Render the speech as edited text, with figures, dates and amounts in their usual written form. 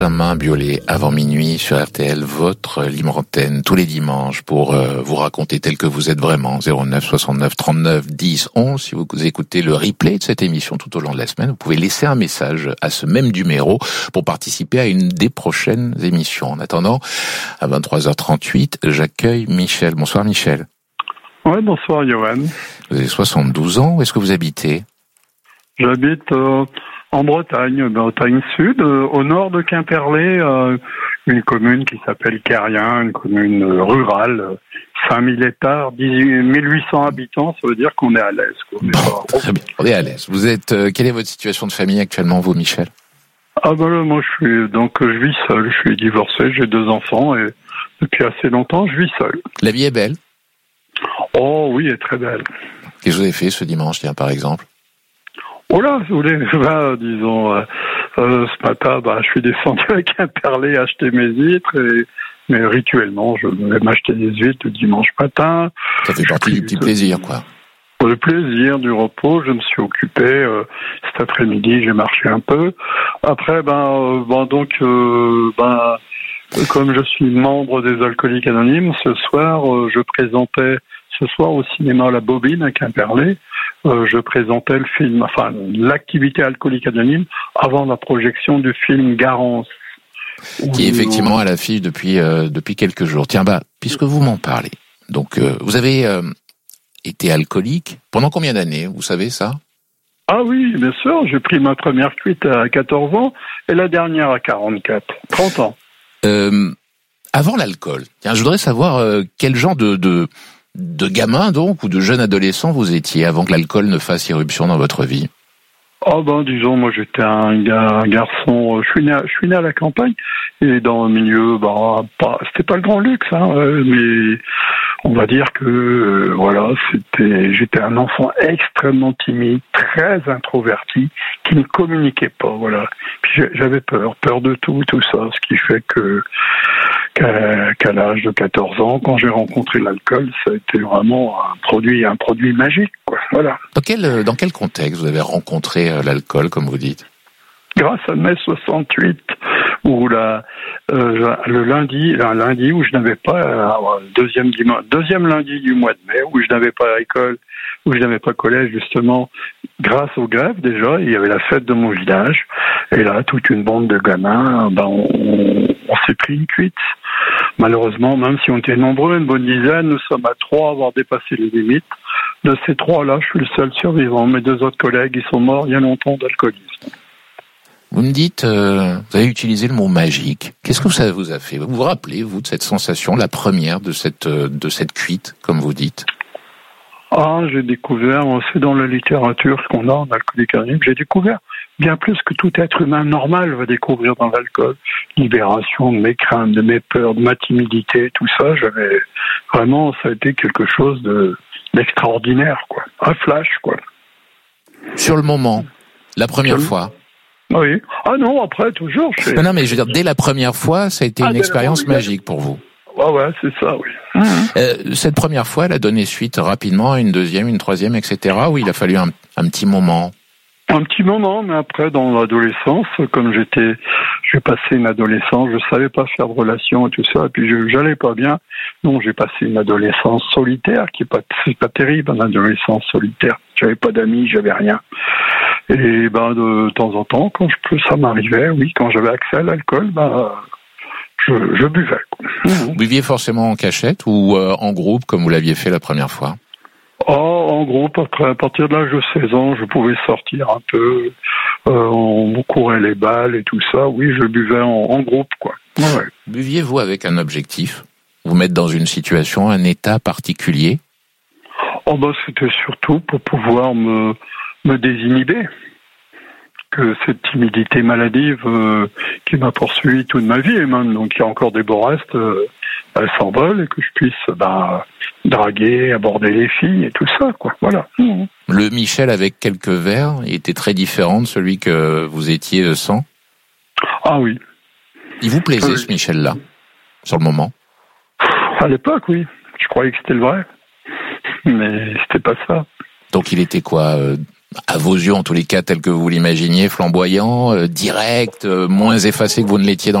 Benjamin Biolay, avant minuit sur RTL, votre libre antenne tous les dimanches pour vous raconter tel que vous êtes vraiment. 09 69 39 10 11. Si vous écoutez le replay de cette émission tout au long de la semaine, vous pouvez laisser un message à ce même numéro pour participer à une des prochaines émissions. En attendant, à 23h38, j'accueille Michel. Bonsoir Michel. Oui, bonsoir Johan. Vous avez 72 ans. Où est-ce que vous habitez? J'habite en Bretagne Sud, au nord de Quimperlé, une commune qui s'appelle Quérien, une commune rurale, 5000 hectares, 1800 habitants, ça veut dire qu'on est à l'aise. Très bien, on est à l'aise. Vous êtes, quelle est votre situation de famille actuellement, vous, Michel? Ah ben là, moi je vis seul, je suis divorcé, j'ai 2 enfants et depuis assez longtemps je vis seul. La vie est belle? Oh oui, elle est très belle. Qu'est-ce que vous avez fait ce dimanche, tiens, par exemple? Oh là, vous voulez, disons, ce matin, je suis descendu à Quimperlé acheter mes huîtres, mais rituellement, je vais m'acheter des huîtres le dimanche matin. Ça fait partie du petit plaisir, quoi. Pour le plaisir du repos, je me suis occupé, cet après-midi, j'ai marché un peu. Après, comme je suis membre des Alcooliques Anonymes, ce soir, je présentais, au cinéma La Bobine à Quimperlé, je présentais le film, l'activité Alcoolique Anonyme avant la projection du film Garance. Qui est effectivement à l'affiche depuis quelques jours. Tiens, puisque vous m'en parlez, donc vous avez été alcoolique pendant combien d'années, vous savez ça? Ah oui, bien sûr, j'ai pris ma première cuite à 14 ans et la dernière à 30 ans. Avant l'alcool, tiens, je voudrais savoir quel genre de gamin donc ou de jeune adolescent vous étiez avant que l'alcool ne fasse irruption dans votre vie? Disons, moi j'étais un garçon, je suis né à la campagne et dans le milieu, c'était pas le grand luxe, mais on va dire que j'étais un enfant extrêmement timide, très introverti, qui ne communiquait pas, voilà. Puis j'avais peur de tout ça, ce qui fait qu'à l'âge de 14 ans, quand j'ai rencontré l'alcool, ça a été vraiment un produit magique, quoi. Voilà. Dans quel contexte vous avez rencontré l'alcool, comme vous dites? Grâce à mai 68, où le lundi où je n'avais pas deuxième lundi du mois de mai, où je n'avais pas école, où je n'avais pas collège, justement, grâce aux grèves déjà, il y avait la fête de mon village, et là, toute une bande de gamins, on s'est pris une cuite. Malheureusement, même si on était nombreux, une bonne dizaine, nous sommes à 3 à avoir dépassé les limites. De ces 3-là, je suis le seul survivant. Mes 2 autres collègues, ils sont morts il y a longtemps d'alcoolisme. Vous me dites, vous avez utilisé le mot magique. Qu'est-ce que ça vous a fait? Vous vous rappelez, vous, de cette sensation, la première de cette cuite, comme vous dites? J'ai découvert, c'est dans la littérature ce qu'on a en alcoolique anonyme, j'ai découvert bien plus que tout être humain normal va découvrir dans l'alcool. Libération de mes craintes, de mes peurs, de ma timidité, tout ça, ça a été quelque chose d'extraordinaire, quoi. Un flash, quoi. Sur le moment, la première fois? Oui. Ah non, après, toujours. Non, mais je veux dire, dès la première fois, ça a été une expérience magique pour vous. Ouais, c'est ça, oui. Cette première fois, elle a donné suite rapidement à une deuxième, une troisième, etc. Ou il a fallu un petit moment? Un petit moment, mais après, dans l'adolescence, comme j'ai passé une adolescence, je savais pas faire de relations et tout ça, et puis j'allais pas bien. Donc, j'ai passé une adolescence solitaire, c'est pas terrible, une adolescence solitaire. J'avais pas d'amis, j'avais rien. Et, de temps en temps, ça m'arrivait, oui, quand j'avais accès à l'alcool, je buvais, quoi. Vous buviez forcément en cachette ou en groupe, comme vous l'aviez fait la première fois? En groupe, après, à partir de l'âge de 16 ans, je pouvais sortir un peu, on courait les balles et tout ça. Oui, je buvais en groupe, quoi. Ouais. Buviez-vous avec un objectif? Vous mettre dans une situation, un état particulier? C'était surtout pour pouvoir me désinhiber. Que cette timidité maladive qui m'a poursuivi toute ma vie, et même, donc il y a encore des beaux restes, elle s'envole et que je puisse draguer, aborder les filles et tout ça, quoi. Voilà. Le Michel avec quelques verres était très différent de celui que vous étiez sans? Ah oui. Il vous plaisait ce Michel-là, sur le moment? À l'époque, oui. Je croyais que c'était le vrai, mais c'était pas ça. Donc il était quoi, À vos yeux, en tous les cas, tel que vous l'imaginiez, flamboyant, direct, moins effacé que vous ne l'étiez dans